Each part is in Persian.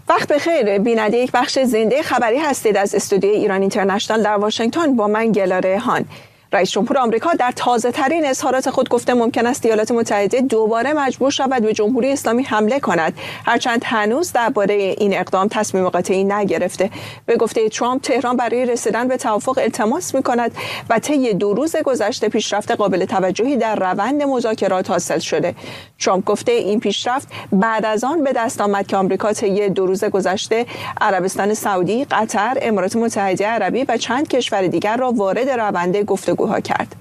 وقت بخیر بیننده یک بخش زنده خبری هستید از استودیوی ایران اینترنشنال در واشنگتن. با من گلاره هان. رئیس جمهور آمریکا در تازه ترین اظهارات خود گفته ممکن است ایالات متحده دوباره مجبور شود به جمهوری اسلامی حمله کند، هرچند هنوز درباره این اقدام تصمیم قاطعی نگرفته. به گفته ترامپ، تهران برای رسیدن به توافق التماس می‌کند و طی 2 روز گذشته پیشرفت قابل توجهی در روند مذاکرات حاصل شده. ترامپ گفته این پیشرفت بعد از آن به دست آمد که آمریکا طی 2 روز گذشته عربستان سعودی، قطر، امارات متحده عربی و چند کشور دیگر را وارد روند گفتگوها کرد.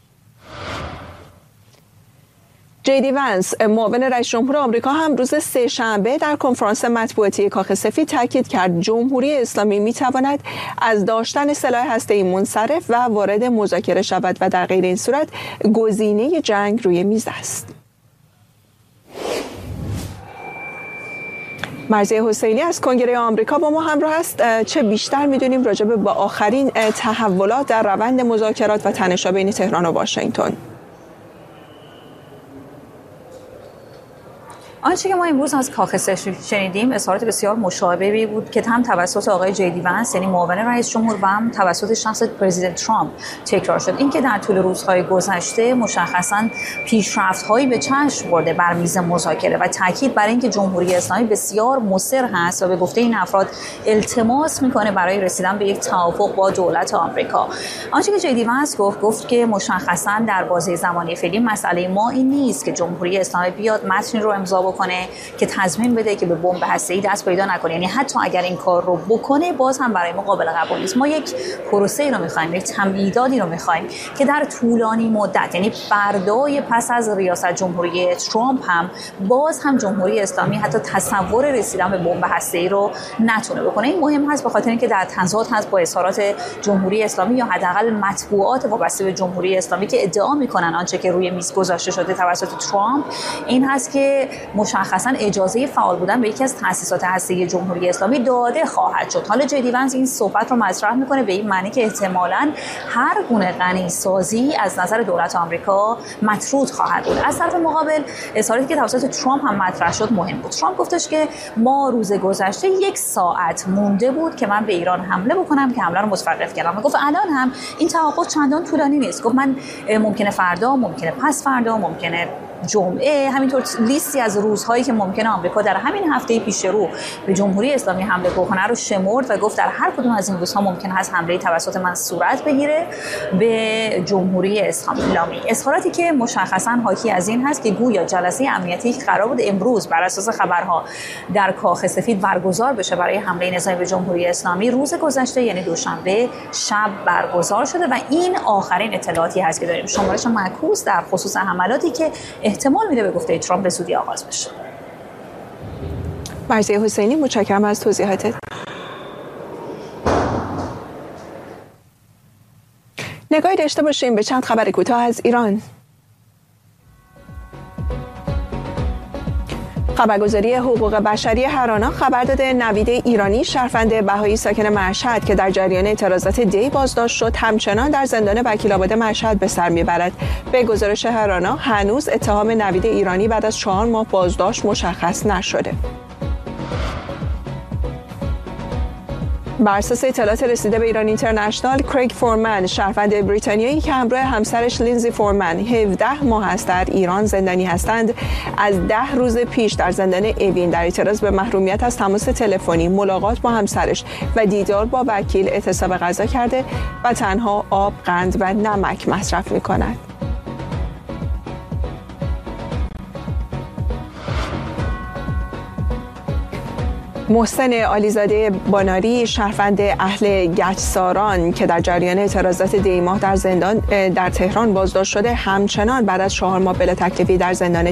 جی دی ونس، معاون رئیس جمهور آمریکا، هم روز سه‌شنبه در کنفرانس مطبوعاتی کاخ سفید تاکید کرد جمهوری اسلامی می‌تواند از داشتن سلاح هسته‌ای منصرف و وارد مذاکره شود و در غیر این صورت گزینه جنگ روی میز است. مرضیه حسینی از کنگره آمریکا با ما همراه است. چه بیشتر می‌دونیم راجع به با آخرین تحولات در روند مذاکرات و تنش‌ها بین تهران و واشنگتن؟ آنچه که ما امروز از کاخ سفید شنیدیم اظهارات بسیار مشابهی بود که هم توسط آقای جی دی ونس یعنی معاون رئیس جمهور و هم توسط شخص پرزیدنت ترامپ تکرار شد. این که در طول روزهای گذشته مشخصاً پیشرفت‌هایی به چشم برده بر میز مذاکره و تاکید بر اینکه جمهوری اسلامی بسیار مصر هست و به گفته این افراد التماس میکنه برای رسیدن به یک توافق با دولت آمریکا. آنچه که جی دی ونس گفت که مشخصاً در بازه زمانی فعلی مسئله ما این نیست که جمهوری اسلامی بیاد متنی رو امضا کنه که تضمین بده که به بمب هسته‌ای دست پیدا نکنه، یعنی حتی اگر این کار رو بکنه باز هم برای ما قابل قبول نیست. ما یک پروسه رو می‌خوایم، یک تمهیداتی رو می‌خوایم که در طولانی مدت، یعنی فردای پس از ریاست جمهوری ترامپ هم باز هم جمهوری اسلامی حتی تصور رسیدن به بمب هسته‌ای رو نتونه بکنه. این مهم هست به خاطر اینکه در تضاد هست با اظهارات جمهوری اسلامی یا حداقل مطبوعات وابسته به جمهوری اسلامی که ادعا می‌کنن آنچه که روی میز گذاشته شده توسط ترامپ این هست که مشخصاً اجازه فعال بودن به یکی از تأسیسات هسته‌ای جمهوری اسلامی داده خواهد شد. حالا جی دی ونس این صحبت رو مطرح میکنه به این معنی که احتمالاً هر گونه غنی‌سازی از نظر دولت آمریکا مطرود خواهد بود. از طرف مقابل اظهاراتی که توسط ترامپ هم مطرح شد مهم بود. ترامپ گفتش که ما روز گذشته 1 ساعت مونده بود که من به ایران حمله بکنم که حمله رو متوقف کردم. گفت الان هم این توقف چندان طولانی نیست. گفت من ممکنه فردا، ممکنه پس فردا، ممکنه جمعه، همینطور لیستی از روزهایی که ممکنه آمریکا در همین هفته پیش رو به جمهوری اسلامی حمله کنه رو شمرد و گفت در هر کدوم از این روزها ممکن هست حمله توسط من صورت بگیره به جمهوری اسلامی. اظهاراتی که مشخصاً حاکی از این هست که گویا جلسه امنیتی که قرار بود امروز بر اساس خبرها در کاخ سفید برگزار بشه برای حمله نظامی به جمهوری اسلامی روز گذشته یعنی دوشنبه شب برگزار شده و این آخرین اطلاعاتی هست که داریم. شمارش معکوس در خصوص حملاتی که احتمال میده به گفته ترامپ به زودی آغاز بشه. مرضیه حسینی، متشکرم از توضیحاتت. نگاهی داشته باشیم به چند خبر کوتاه از ایران. خبرگزاری حقوق بشری هرانا خبر داده نوید ایرانی شهروند بهایی ساکن مشهد که در جریان اعتراضات دی بازداشت شد همچنان در زندان وکیل‌آباد مشهد به سر میبرد. به گزارش هرانا هنوز اتهام نوید ایرانی بعد از 4 ماه بازداشت مشخص نشده. بر اساس اطلاعات رسیده به ایران اینترنشنال، کریگ فورمن شهروند بریتانیایی که همراه همسرش لینزی فورمن 17 ماه است در ایران زندانی هستند، از 10 روز پیش در زندان اوین در اعتراض به محرومیت از تماس تلفنی، ملاقات با همسرش و دیدار با وکیل اعتصاب غذا کرده و تنها آب، قند و نمک مصرف می‌کند. محسن علیزاده باناری شهروند اهل گچساران که در جریان اعتراضات دی ماه در تهران بازداشت شده همچنان بعد از 4 ماه بلا تکلیفی در زندان